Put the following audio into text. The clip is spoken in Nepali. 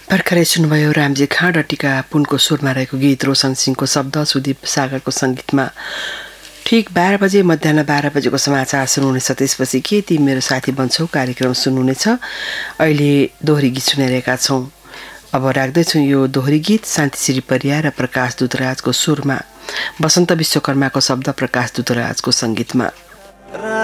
भर्खरै सुन्नुभयो रामजी खाँड र टिका पुनको सुरमा रहेको गीत रोशन सिंहको शब्द सुदीप सागरको सङ्गीतमा। ठिक 12 बजे मध्याह 12 बजेको समाचार सुन्नुहुनेछ। त्यसपछि के तिमी मेरो साथी बन्छौ कार्यक्रम सुन्नुहुनेछ। अहिले दोहोरी गीत सुनिरहेका छौँ। अब राख्दैछौँ यो दोहोरी गीत शान्तिश्री परियार र प्रकाश दुधराजको सुरमा, वसन्त विश्वकर्माको शब्द प्रकाश दुधराजको सङ्गीतमा।